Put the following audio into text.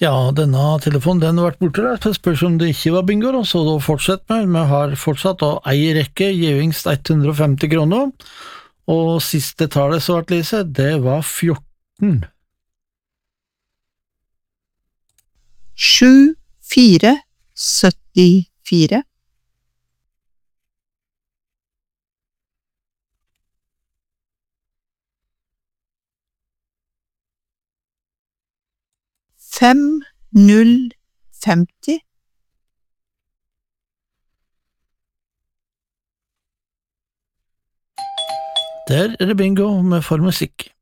Ja, denne telefonen den har vært borte der, så spørs om det ikke var bingo, så da fortsett med. Vi har fortsatt å ei rekke, gevinst 150 kroner, og siste tallet svart Lise, det var 14. 7, 4, 74. 5, 0, 50. Der er det bingo med for musikk.